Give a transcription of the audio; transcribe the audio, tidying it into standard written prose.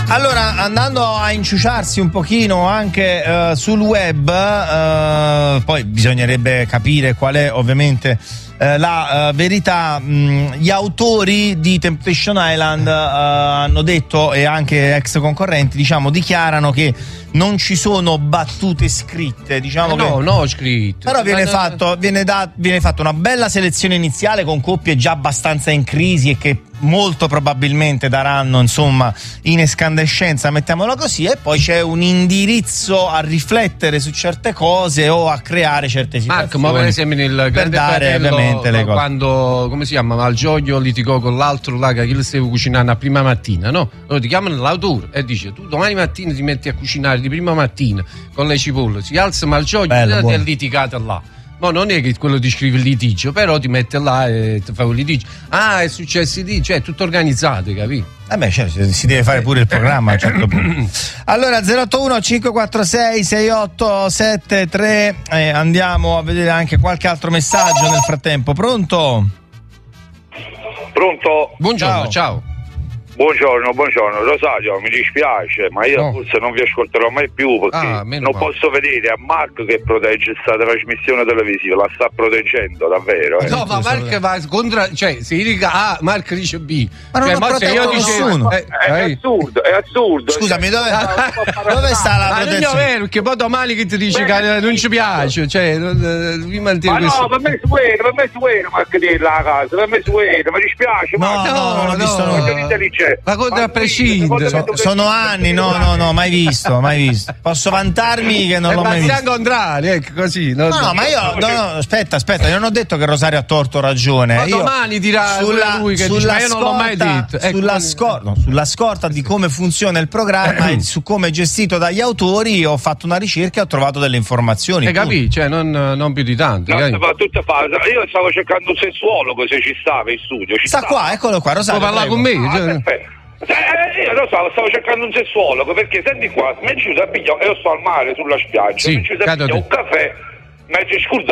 Allora, andando a inciuciarsi un pochino anche sul web, poi bisognerebbe capire qual è ovviamente la verità. Gli autori di Temptation Island hanno detto, e anche ex concorrenti, diciamo, dichiarano che non ci sono battute scritte, diciamo no, scritte. Però viene fatta una bella selezione iniziale con coppie già abbastanza in crisi e che molto probabilmente daranno, insomma, in escandescenza, mettiamola così, e poi c'è un indirizzo a riflettere su certe cose o a creare certe situazioni. Ma per esempio nel Grande Fratello, ovviamente le cose. Quando, come si chiama, Malgioglio litigò con l'altro là che gli stava cucinando a prima mattina, no? Allora ti chiamano l'autore e dice: tu domani mattina ti metti a cucinare di prima mattina con le cipolle, si alza Malgioglio e è litigata là. Ma non è che quello ti scrive il litigio, però ti mette là e ti fa un litigio. Ah, è successo di, cioè è tutto organizzato, capito? Cioè, si deve fare pure il programma a un certo punto. Allora 081 546 6873, andiamo a vedere anche qualche altro messaggio nel frattempo. Pronto? Buongiorno, ciao. Buongiorno, Rosario, mi dispiace, ma io forse non vi ascolterò mai più perché non posso vedere a Marco che protegge questa trasmissione televisiva, la sta proteggendo davvero. No, ma Marco va contro, cioè se dica A, Marco dice B. Ma non ho protetto nessuno. È assurdo. Scusami, dove sta la protezione? Non è vero, perché poi domani che ti dice che non ci piace, cioè vi mantiene questo. No, per me si vuole Marco dirla a casa, per me si vuole, mi dispiace. No, non ho visto nulla. Ma a prescindere sono anni, no, mai visto. Posso vantarmi che non l'ho mai visto. Contrario, ecco così. No, ma io aspetta, io non ho detto che Rosario ha torto o ragione. Ma domani dirà lui che dice, ma io non l'ho mai detto. Sulla scorta di come funziona il programma e su come è gestito dagli autori, ho fatto una ricerca e ho trovato delle informazioni. Capì? Cioè non più di tanto. Io stavo cercando un sessuologo, se ci stava in studio. Sta qua, eccolo qua, Rosario. Può parlare con me? Io lo so, stavo cercando un sessuologo perché senti qua, mi ci da pigliare, io sto al mare sulla spiaggia, mi ci da pigliare un caffè, mi dice scusa,